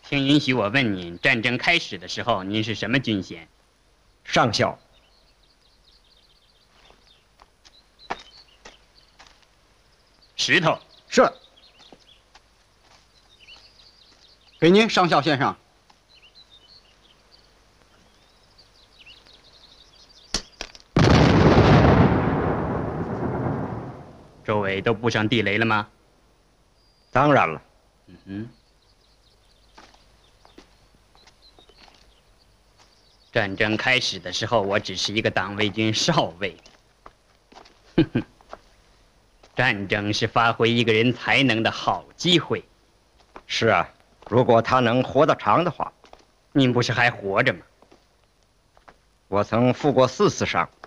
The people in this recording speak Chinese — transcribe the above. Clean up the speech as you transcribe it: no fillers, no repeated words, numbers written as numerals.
请允许我问您，战争开始的时候，您是什么军衔？ 上校。 石头。 是。给您，上校先生。 周围都布上地雷了吗？ 当然了。 嗯哼。战争开始的时候，我只是一个党卫军少尉。哼哼。战争是发挥一个人才能的好机会。 是啊，如果他能活得长的话。 您不是还活着吗？ 我曾负过4次伤。